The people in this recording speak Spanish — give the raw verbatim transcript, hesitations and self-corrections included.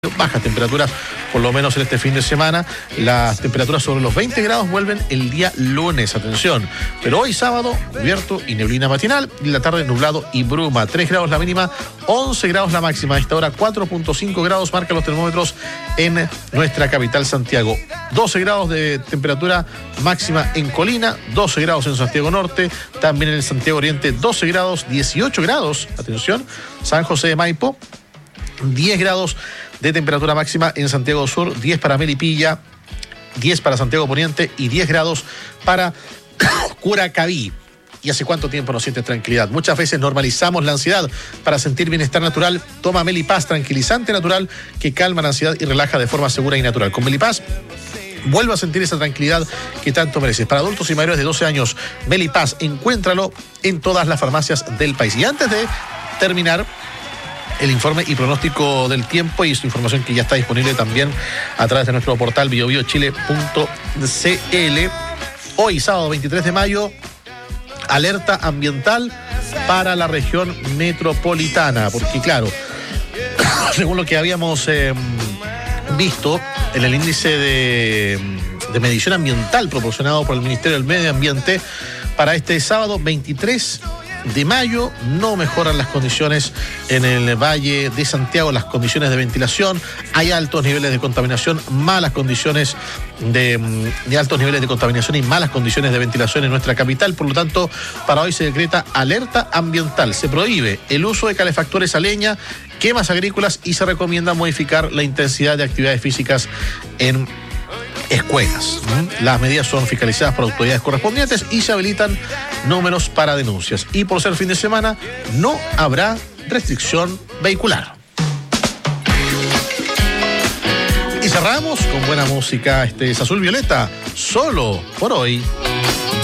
Bajas temperaturas, por lo menos en este fin de semana. Las temperaturas sobre los veinte grados vuelven el día lunes, atención. Pero hoy sábado, cubierto y neblina matinal, y la tarde nublado y bruma. tres grados la mínima, once grados la máxima. A esta hora cuatro punto cinco grados marcan los termómetros en nuestra capital Santiago. doce grados de temperatura máxima en Colina, doce grados en Santiago Norte, también en el Santiago Oriente doce grados, dieciocho grados, atención, San José de Maipo, diez grados de temperatura máxima en Santiago Sur, diez para Melipilla, diez para Santiago Poniente y diez grados para Curacaví. ¿Y hace cuánto tiempo nos sientes tranquilidad? Muchas veces normalizamos la ansiedad. Para sentir bienestar natural, toma Melipaz, tranquilizante natural que calma la ansiedad y relaja de forma segura y natural. Con Melipaz, vuelve a sentir esa tranquilidad que tanto mereces. Para adultos y mayores de doce años, Melipaz, encuéntralo en todas las farmacias del país. Y antes de terminar el informe y pronóstico del tiempo y su información que ya está disponible también a través de nuestro portal bio bio chile punto c l. Hoy, sábado veintitrés de mayo, alerta ambiental para la región metropolitana, porque claro, según lo que habíamos eh, visto en el índice de, de medición ambiental proporcionado por el Ministerio del Medio Ambiente, para este sábado veintitrés de mayo no mejoran las condiciones en el Valle de Santiago, las condiciones de ventilación, hay altos niveles de contaminación, malas condiciones de, de altos niveles de contaminación y malas condiciones de ventilación en nuestra capital. Por lo tanto, para hoy se decreta alerta ambiental, se prohíbe el uso de calefactores a leña, quemas agrícolas y se recomienda modificar la intensidad de actividades físicas en escuelas. Las medidas son fiscalizadas por autoridades correspondientes y se habilitan números para denuncias. Y por ser fin de semana, no habrá restricción vehicular. Y cerramos con buena música. Este es Azul Violeta, solo por hoy.